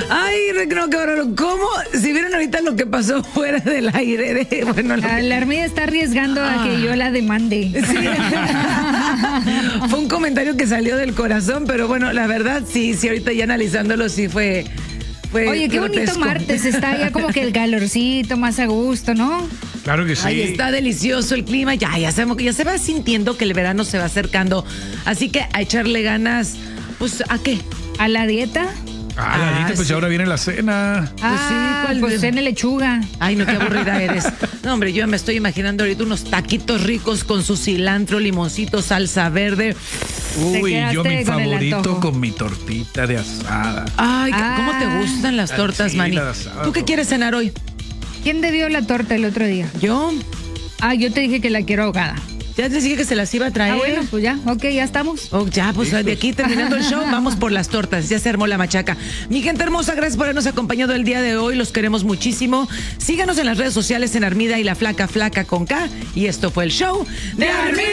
Ay, no, cabrón, ¿cómo? Si vieron ahorita lo que pasó fuera del aire. Bueno, la Armida está arriesgando a que yo la demande. Sí. Fue un comentario que salió del corazón, pero bueno, la verdad, sí, ahorita ya analizándolo, sí fue Oye, qué grotesco. bonito martes, está ya como que el calorcito más a gusto, ¿no? Claro que sí. Ay, está delicioso el clima, ya sabemos que ya se va sintiendo que el verano se va acercando, así que a echarle ganas, pues, ¿a qué? ¿A la dieta? Ladito, pues sí. ahora viene la cena. Pues cena lechuga. Ay, no, qué aburrida eres. No, hombre, yo me estoy imaginando ahorita unos taquitos ricos con su cilantro, limoncito, salsa verde. Uy, yo mi con el favorito antojo. con mi tortita de asada. Ay, ¿cómo te gustan las tortas, sí, Manny? la de asada, ¿Tú qué quieres cenar hoy? ¿Quién te dio la torta el otro día? ¿Yo? Yo te dije que la quiero ahogada. Ya te dije que se las iba a traer. Bueno, pues ya, ok, ya estamos. Oh, ya, pues de aquí terminando el show, vamos por las tortas. Ya se armó la machaca. Mi gente hermosa, gracias por habernos acompañado el día de hoy. Los queremos muchísimo. Síganos en las redes sociales en Armida y la Flaca con K. Y esto fue el show de Armida.